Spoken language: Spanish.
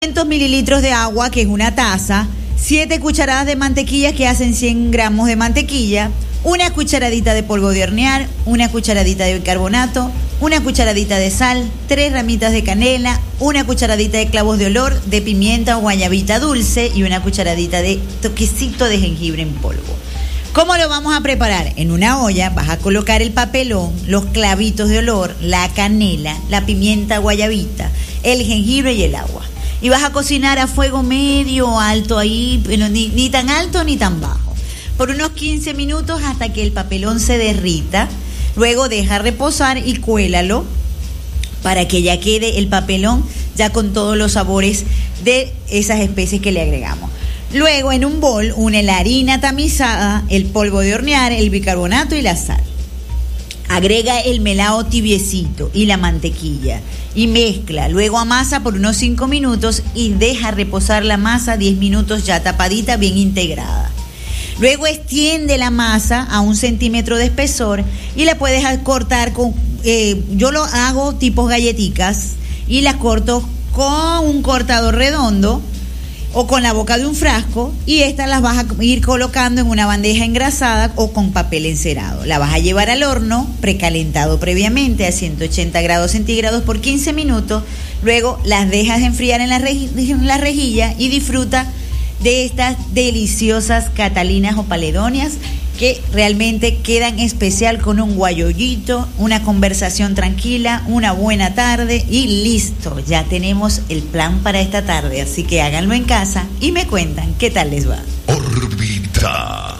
500 mililitros de agua, que es una taza, 7 cucharadas de mantequilla, que hacen 100 gramos de mantequilla, una cucharadita de polvo de hornear, una cucharadita de bicarbonato, una cucharadita de sal, 3 ramitas de canela, una cucharadita de clavos de olor, de pimienta o guayabita dulce y una cucharadita de toquecito de jengibre en polvo. ¿Cómo lo vamos a preparar? En una olla vas a colocar el papelón, los clavitos de olor, la canela, la pimienta guayabita, el jengibre y el agua. Y vas a cocinar a fuego medio o alto ahí, pero ni tan alto ni tan bajo, por unos 15 minutos hasta que el papelón se derrita. Luego deja reposar y cuélalo para que ya quede el papelón ya con todos los sabores de esas especies que le agregamos. Luego en un bol une la harina tamizada, el polvo de hornear, el bicarbonato y la sal. Agrega el melado tibiecito y la mantequilla y mezcla. Luego amasa por unos 5 minutos y deja reposar la masa 10 minutos ya tapadita, bien integrada. Luego extiende la masa a 1 centímetro de espesor y la puedes cortar con... yo lo hago tipo galletitas y las corto con un cortador redondo o con la boca de un frasco, y estas las vas a ir colocando en una bandeja engrasada o con papel encerado. La vas a llevar al horno precalentado previamente a 180 grados centígrados por 15 minutos. Luego las dejas enfriar en la rejilla y disfruta de estas deliciosas catalinas o paledonias que realmente quedan especial con un guayollito, una conversación tranquila, una buena tarde y listo. Ya tenemos el plan para esta tarde, así que háganlo en casa y me cuentan qué tal les va. Órbita.